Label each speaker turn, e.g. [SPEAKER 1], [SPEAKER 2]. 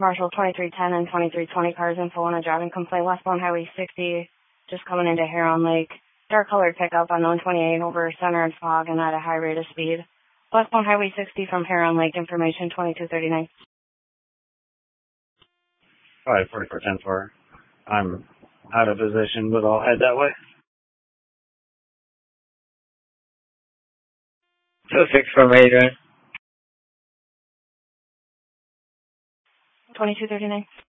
[SPEAKER 1] Marshall 2310 and 2320 cars in full on a driving complaint westbound Highway 60, just coming into Heron Lake. Dark colored pickup on 128 over center and fog and at a high rate of speed. Westbound Highway 60 from Heron Lake, information 2239.
[SPEAKER 2] Alright, 4410-4. I'm out of position, but I'll head that way.
[SPEAKER 3] 26 from Adrian.
[SPEAKER 1] 2239.